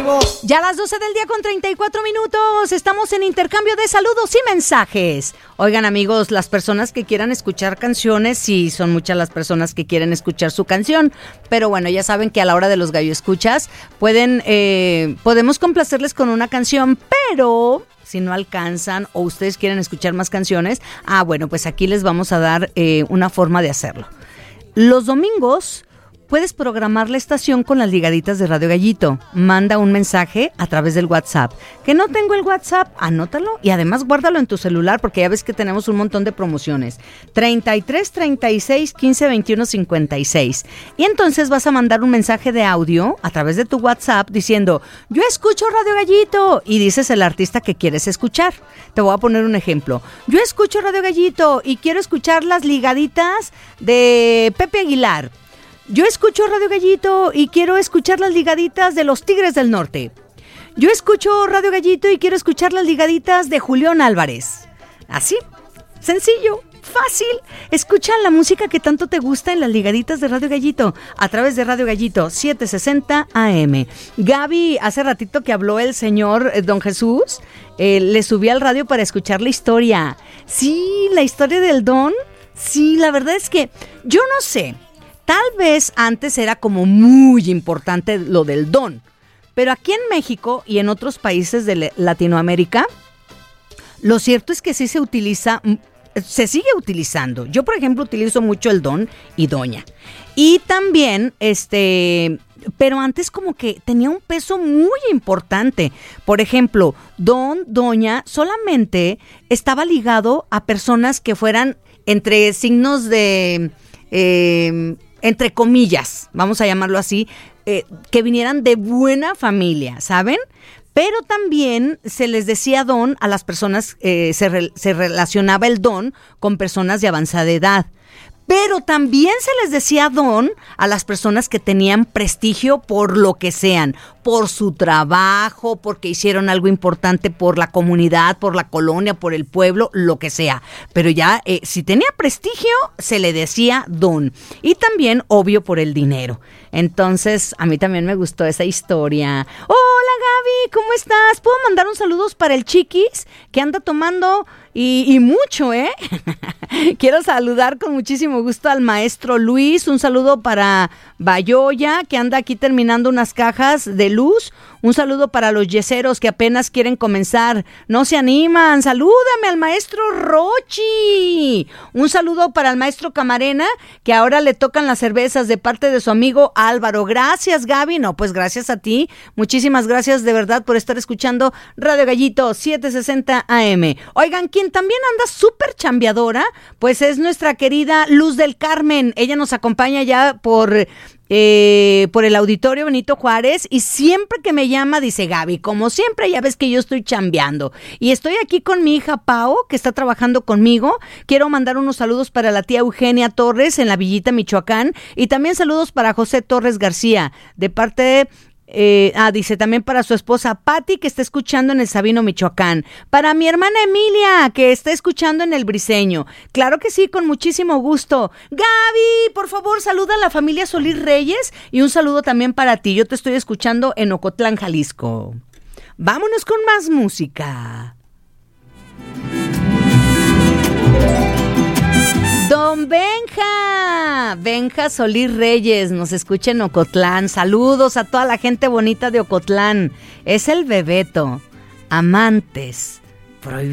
Ya a las 12 del día con 34 minutos, estamos en intercambio de saludos y mensajes. Oigan, amigos, las personas que quieran escuchar canciones, sí, son muchas las personas que quieren escuchar su canción, pero bueno, ya saben que a la hora de los gallo escuchas, podemos complacerles con una canción, pero si no alcanzan o ustedes quieren escuchar más canciones, bueno, pues aquí les vamos a dar una forma de hacerlo. Los domingos puedes programar la estación con las ligaditas de Radio Gallito. Manda un mensaje a través del WhatsApp. Que no tengo el WhatsApp, anótalo y además guárdalo en tu celular porque ya ves que tenemos un montón de promociones. 33 36 15 21 56. Y entonces vas a mandar un mensaje de audio a través de tu WhatsApp diciendo, yo escucho Radio Gallito, y dices el artista que quieres escuchar. Te voy a poner un ejemplo. Yo escucho Radio Gallito y quiero escuchar las ligaditas de Pepe Aguilar. Yo escucho Radio Gallito y quiero escuchar las ligaditas de los Tigres del Norte. Yo escucho Radio Gallito y quiero escuchar las ligaditas de Julián Álvarez. Así, sencillo, fácil. Escucha la música que tanto te gusta en las ligaditas de Radio Gallito a través de Radio Gallito 760 AM. Gaby, hace ratito que habló el señor Don Jesús, le subí al radio para escuchar la historia. Sí, la historia del Don. Sí, la verdad es que yo no sé. Tal vez antes era como muy importante lo del don, pero aquí en México y en otros países de Latinoamérica, lo cierto es que sí se utiliza, se sigue utilizando. Yo, por ejemplo, utilizo mucho el don y doña. Y también, pero antes como que tenía un peso muy importante. Por ejemplo, don, doña, solamente estaba ligado a personas que fueran entre signos de... entre comillas, vamos a llamarlo así, que vinieran de buena familia, ¿saben? Pero también se les decía don a las personas, se relacionaba el don con personas de avanzada edad. Pero también se les decía don a las personas que tenían prestigio por lo que sean, por su trabajo, porque hicieron algo importante por la comunidad, por la colonia, por el pueblo, lo que sea. Pero ya, si tenía prestigio, se le decía don. Y también, obvio, por el dinero. Entonces, a mí también me gustó esa historia. Hola, Gaby, ¿cómo estás? ¿Puedo mandar un saludos para el Chiquis, que anda tomando y mucho, eh? Quiero saludar con muchísimo gusto al maestro Luis. Un saludo para Bayoya, que anda aquí terminando unas cajas de luz. Un saludo para los yeseros que apenas quieren comenzar, no se animan. Salúdame al maestro Rochi. Un saludo para el maestro Camarena, que ahora le tocan las cervezas de parte de su amigo Álvaro. Gracias, Gaby. No, pues gracias a ti. Muchísimas gracias de verdad por estar escuchando Radio Gallito 760 AM. Oigan, quien también anda súper chambeadora, pues es nuestra querida Luz del Carmen. Ella nos acompaña ya por el Auditorio Benito Juárez, y siempre que me llama dice, Gaby, como siempre ya ves que yo estoy chambeando y estoy aquí con mi hija Pau, que está trabajando conmigo. Quiero mandar unos saludos para la tía Eugenia Torres en la Villita, Michoacán, y también saludos para José Torres García de parte de dice también para su esposa Patti, que está escuchando en el Sabino, Michoacán. Para mi hermana Emilia, que está escuchando en el Briseño. Claro que sí, con muchísimo gusto. Gaby, por favor, saluda a la familia Solís Reyes y un saludo también para ti. Yo te estoy escuchando en Ocotlán, Jalisco. Vámonos con más música. Don Benja Solís Reyes, nos escucha en Ocotlán. Saludos a toda la gente bonita de Ocotlán. Es el Bebeto. Amantes prohibidos.